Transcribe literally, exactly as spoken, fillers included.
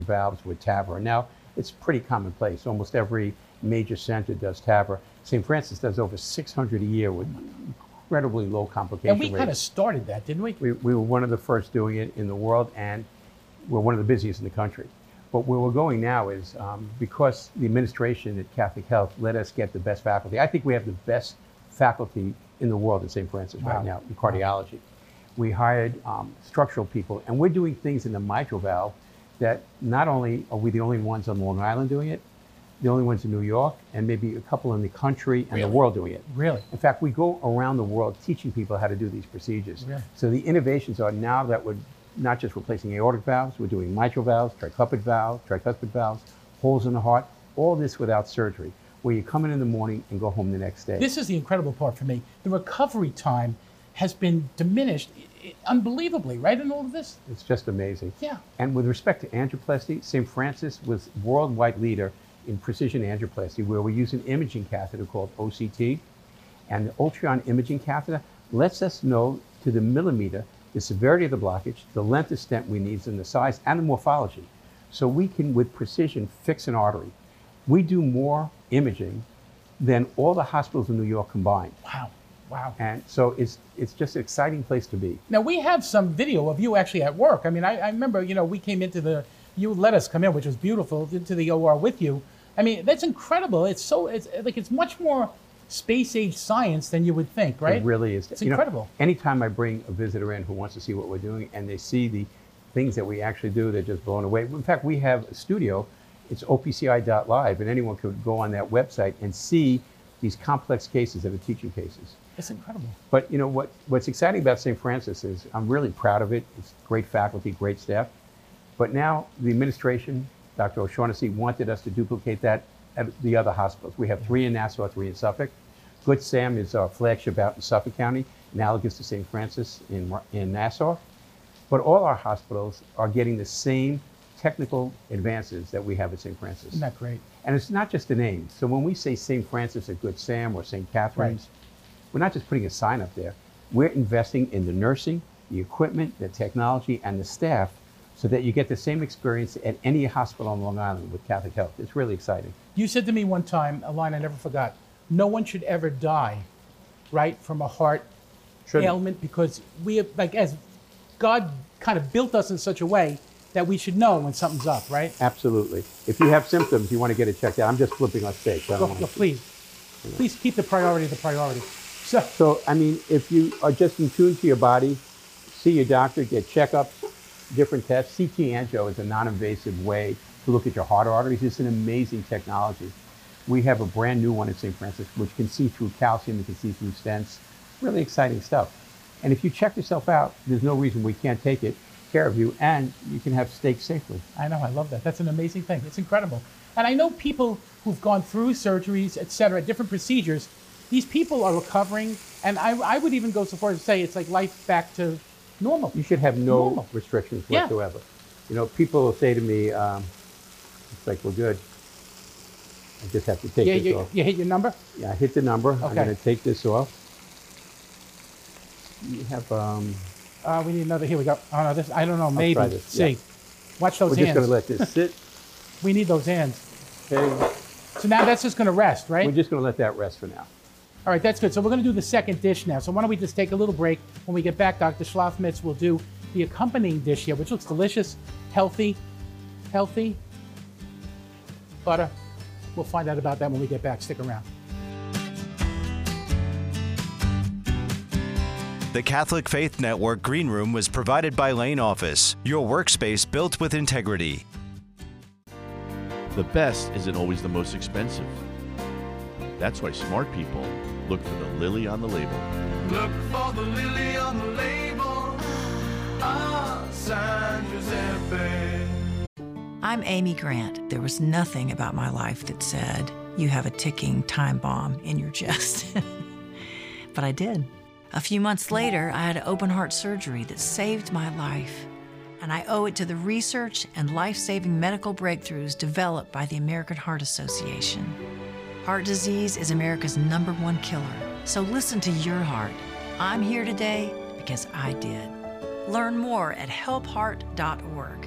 valves with TAVR. Now, it's pretty commonplace. Almost every major center does TAVR. Saint Francis does over six hundred a year with incredibly low complication And we rates. kind of started that, didn't we? we? We were one of the first doing it in the world, and we're one of the busiest in the country. But where we're going now is um, because the administration at Catholic Health let us get the best faculty. I think we have the best faculty in the world at Saint Francis Wow. right now in cardiology. We hired um, structural people, and we're doing things in the mitral valve that not only are we the only ones on Long Island doing it, the only ones in New York, and maybe a couple in the country and Really? the world doing it. Really? In fact, we go around the world teaching people how to do these procedures. Really? So the innovations are now that we're not just replacing aortic valves, we're doing mitral valves, tricuspid valves, tricuspid valves, holes in the heart, all this without surgery, where you come in in the morning and go home the next day. This is the incredible part for me. The recovery time has been diminished i- i- unbelievably, right, in all of this? It's just amazing. Yeah. And with respect to angioplasty, Saint Francis was worldwide leader in precision angioplasty, where we use an imaging catheter called O C T. And the Ultron imaging catheter lets us know to the millimeter the severity of the blockage, the length of stent we need, and the size, and the morphology. So we can, with precision, fix an artery. We do more imaging than all the hospitals in New York combined. Wow. Wow. And so it's it's just an exciting place to be. Now, we have some video of you actually at work. I mean, I, I remember, you know, we came into the, you let us come in, which was beautiful, into the O R with you. I mean, that's incredible. It's so, it's like, it's much more space age science than you would think, right? It really is. It's You know, incredible. anytime I bring a visitor in who wants to see what we're doing and they see the things that we actually do, they're just blown away. In fact, we have a studio. It's O P C I dot live, and anyone could go on that website and see these complex cases that are teaching cases. It's incredible. But you know what? What's exciting about Saint Francis is I'm really proud of it. It's great faculty, great staff. But now the administration, Doctor O'Shaughnessy, wanted us to duplicate that at the other hospitals. We have three in Nassau, three in Suffolk. Good Sam is our flagship out in Suffolk County, analogous to Saint Francis in, in Nassau. But all our hospitals are getting the same technical advances that we have at Saint Francis. Isn't that great? And it's not just a name. So when we say Saint Francis at Good Sam or Saint Catherine's, we're not just putting a sign up there. We're investing in the nursing, the equipment, the technology, and the staff so that you get the same experience at any hospital on Long Island with Catholic Health. It's really exciting. You said to me one time, a line I never forgot, no one should ever die, right, from a heart Shouldn't. ailment, because we, like, as God kind of built us in such a way that we should know when something's up, right? Absolutely. If you have symptoms, you want to get it checked out. I'm just flipping on stage. So I Go, don't go, want to- please, please keep the priority the priority. So, So, I mean, if you are just in tune to your body, see your doctor, get checkups, different tests. C T angio is a non-invasive way to look at your heart arteries. It's an amazing technology. We have a brand new one at Saint Francis, which can see through calcium, it can see through stents. Really exciting stuff. And if you check yourself out, there's no reason we can't take it care of you, and you can have steak safely. I know, I love that. That's an amazing thing. It's incredible. And I know people who've gone through surgeries, et cetera, different procedures. These people are recovering, and I, I would even go so far as to say it's like life back to normal. You should have no Normal. restrictions Yeah. whatsoever. You know, people will say to me, um, it's like, we're good. I just have to take Yeah, this you, off. you hit your number? Yeah, I hit the number. I'm Okay. going to take this off. You have, um, Uh, we need another. Here we go. Oh no, this I don't know. Maybe. try this, See, yeah. watch those we're just hands. going to let this sit. We need those hands. Okay. So now that's just going to rest, right? We're just going to let that rest for now. All right, that's good. So we're going to do the second dish now. So why don't we just take a little break? When we get back, Doctor Schlafmitz will do the accompanying dish here, which looks delicious, healthy, healthy. Butter. We'll find out about that when we get back. Stick around. The Catholic Faith Network Green Room was provided by Lane Office, your workspace built with integrity. The best isn't always the most expensive. That's why smart people look for the lily on the label. Look for the lily on the label. Ah, San Giuseppe. I'm Amy Grant. There was nothing about my life that said, you have a ticking time bomb in your chest. But I did. A few months later, I had open heart surgery that saved my life. And I owe it to the research and life-saving medical breakthroughs developed by the American Heart Association. Heart disease is America's number one killer. So listen to your heart. I'm here today because I did. Learn more at help heart dot org.